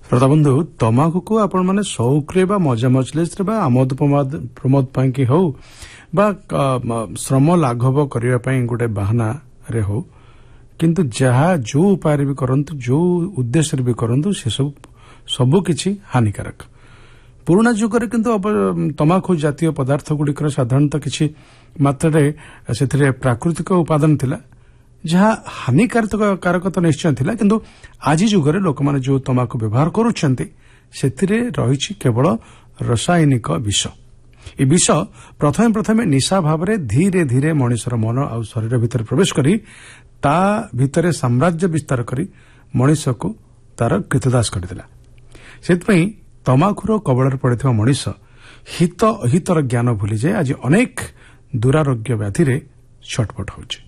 ଶ୍ରୋତାବନ୍ଧୁ, ତମାଖୁକୁ ଆପଣ ମାନେ ସଉକରେ ବା ମଜା ମଜଲିସରେ ବା ଆମୋଦ ପ୍ରମୋଦ ପାଇଁ କି ହଉ ବା ଶ୍ରମ ଲାଘବ କରିବା ପାଇଁ ଗୋଟେ ବାହାନାରେ ହଉ, କିନ୍ତୁ ଯାହା ଯୋଉ ଉପାୟରେ ବି କରନ୍ତୁ, ଯୋଉ ଉଦ୍ଦେଶ୍ୟରେ ବି କରନ୍ତୁ, ସେସବୁ ସବୁକିଛି ହାନିକାରକ। ପୁରୁଣା ଯୁଗରେ କିନ୍ତୁ ତମାଖୁ ଜାତୀୟ ପଦାର୍ଥଗୁଡ଼ିକର ସାଧାରଣତଃ କିଛି ମାତ୍ରାରେ ସେଥିରେ ପ୍ରାକୃତିକ ଉପାଦାନ ଥିଲା, ଯାହା ହାନିକାରକ ତ ନିଶ୍ଚୟ ଥିଲା। କିନ୍ତୁ ଆଜି ଯୁଗରେ ଲୋକମାନେ ଯେଉଁ ତମାଖୁ ବ୍ୟବହାର କରୁଛନ୍ତି, ସେଥିରେ ରହିଛି କେବଳ ରାସାୟନିକ ବିଷ। ଏ ବିଷ ପ୍ରଥମେ ନିଶା ଭାବରେ ଧୀରେ ଧୀରେ ମଣିଷର ମନ ଆଉ ଶରୀର ଭିତରେ ପ୍ରବେଶ କରି ତା ଭିତରେ ସାମ୍ରାଜ୍ୟ ବିସ୍ତାର କରି ମଣିଷକୁ ତାର କ୍ରୀତଦାସ କରିଥିଲା। ସେଥିପାଇଁ ତମାଖୁର କବଳରେ ପଡ଼ିଥିବା ମଣିଷ ହିତ ଅହିତର ଜ୍ଞାନ ଭୁଲିଯାଏ ଆଜି ଅନେକ ଦୁରାରୋଗ୍ୟ ବ୍ୟାଧିରେ ଛଟପଟ ହେଉଛି।